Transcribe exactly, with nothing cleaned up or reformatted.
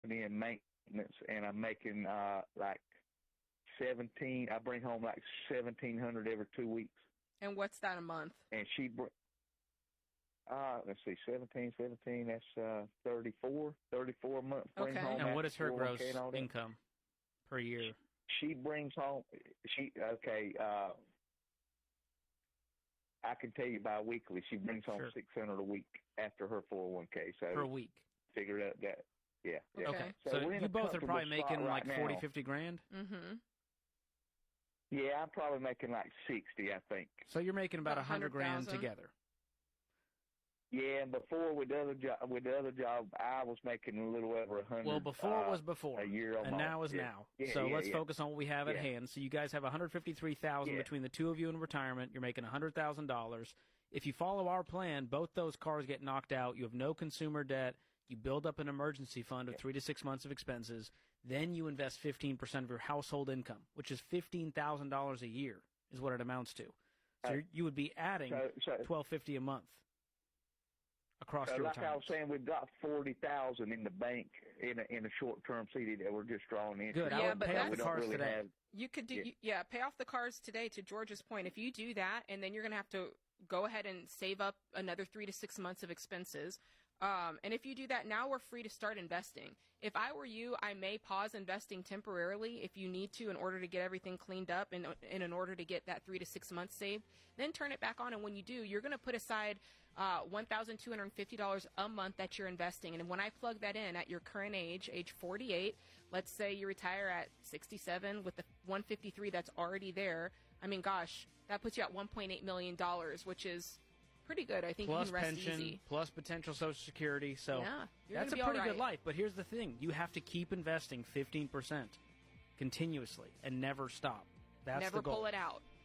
company in maintenance, and I'm making uh, like seventeen. I bring home like seventeen hundred every two weeks. And what's that a month? And she, br- uh, let's see, seventeen, seventeen. That's uh, thirty-four, thirty-four a month. Bring Okay. home And what is her four oh one gross k and all that. income per year? She brings home. She okay. Uh, I can tell you bi-weekly. She brings home Sure. six hundred a week after her four oh one k. So Per week. figure out that. Yeah. yeah. Okay. So, So, we're in you a both are probably comfortable spot making right like forty, now. fifty grand? Mm-hmm. Yeah, I'm probably making like sixty, I think. So you're making about About a hundred grand one hundred thousand. together. Yeah, and before with the other job, with the other job, I was making a little over a hundred. Well, before uh, was before, a year and almost. now is yeah. now. Yeah, so yeah, let's yeah. focus on what we have at Yeah. hand. So you guys have one hundred fifty-three thousand Yeah. between the two of you in retirement. You're making one hundred thousand dollars. If you follow our plan, both those cars get knocked out. You have no consumer debt. You build up an emergency fund of three to six months of expenses. Then you invest fifteen percent of your household income, which is fifteen thousand dollars a year, is what it amounts to. So Uh, you're- you would be adding so- so- twelve fifty a month across So your like I retirement. was saying, we've got forty thousand in the bank in a, in a short term C D that we're just drawing in. Good. I Yeah, would but pay off that's- the we don't cars really today. have. You could do, Yeah. yeah. yeah, pay off the cars today, to George's point. If you do that, and then you're going to have to go ahead and save up another three to six months of expenses. Um, and if you do that, now we're free to start investing. If I were you, I may pause investing temporarily if you need to in order to get everything cleaned up and, and in order to get that three to six months saved. Then turn it back on, and when you do, you're going to put aside uh, one thousand two hundred fifty dollars a month that you're investing. And when I plug that in at your current age, age forty-eight, let's say you retire at sixty-seven with the one hundred fifty-three that's already there. I mean, gosh, that puts you at one point eight million dollars, which is pretty good. I think Plus you can rest pension, easy. plus potential Social Security. So Yeah, you're that's a gonna be pretty all good right. life. But here's the thing. You have to keep investing fifteen percent continuously and never stop. That's Never the goal. pull it out.